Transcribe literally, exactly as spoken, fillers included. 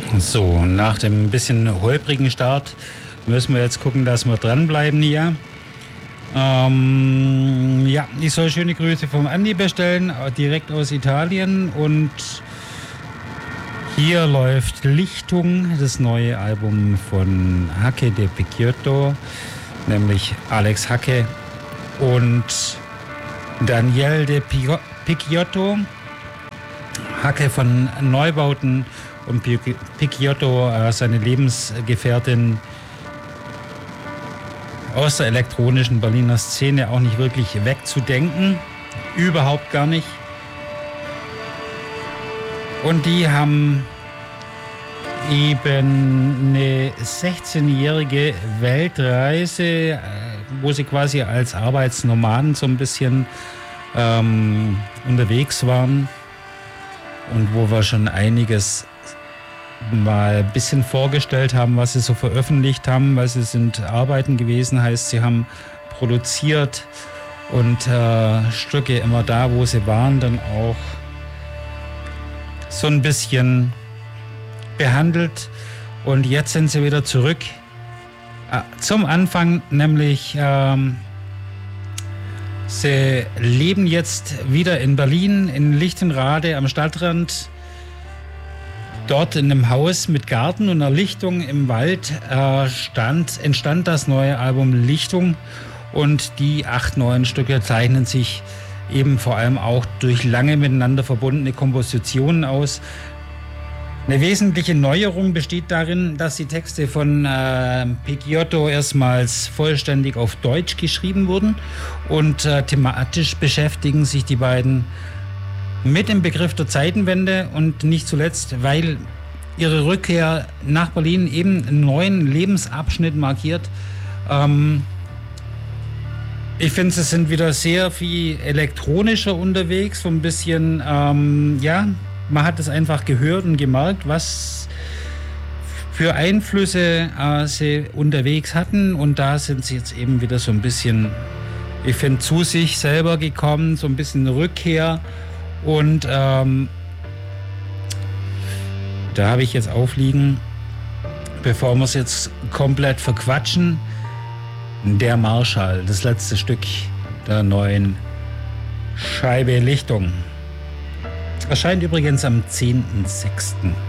So, nach dem bisschen holprigen Start müssen wir jetzt gucken, dass wir dranbleiben hier. Ähm, ja, ich soll schöne Grüße vom Andi bestellen, direkt aus Italien. Und hier läuft Lichtung, das neue Album von Hacke de Picciotto, nämlich Alex Hacke und Daniel de Picciotto. Hacke von Neubauten und Picciotto, äh, seine Lebensgefährtin, aus der elektronischen Berliner Szene auch nicht wirklich wegzudenken. Überhaupt gar nicht. Und die haben eben eine sechzehnjährige Weltreise, wo sie quasi als Arbeitsnomaden so ein bisschen ähm, unterwegs waren und wo wir schon einiges mal ein bisschen vorgestellt haben, was sie so veröffentlicht haben, weil sie sind Arbeiten gewesen, heißt, sie haben produziert und äh, Stücke immer da, wo sie waren, dann auch so ein bisschen behandelt. Und jetzt sind sie wieder zurück äh, zum Anfang, nämlich ähm, sie leben jetzt wieder in Berlin, in Lichtenrade am Stadtrand. Dort in einem Haus mit Garten und einer Lichtung im Wald äh, stand, entstand das neue Album Lichtung. Und die acht neuen Stücke zeichnen sich eben vor allem auch durch lange miteinander verbundene Kompositionen aus. Eine wesentliche Neuerung besteht darin, dass die Texte von äh, Picciotto erstmals vollständig auf Deutsch geschrieben wurden. Und äh, thematisch beschäftigen sich die beiden mit dem Begriff der Zeitenwende und nicht zuletzt, weil ihre Rückkehr nach Berlin eben einen neuen Lebensabschnitt markiert. Ähm, ich finde, sie sind wieder sehr viel elektronischer unterwegs, so ein bisschen, ähm, ja, man hat es einfach gehört und gemerkt, was für Einflüsse äh, sie unterwegs hatten, und da sind sie jetzt eben wieder so ein bisschen, ich finde, zu sich selber gekommen, so ein bisschen Rückkehr. Und ähm, da habe ich jetzt aufliegen, bevor wir es jetzt komplett verquatschen, der Marschall, das letzte Stück der neuen Scheibe Lichtung. Erscheint übrigens am zehnten sechsten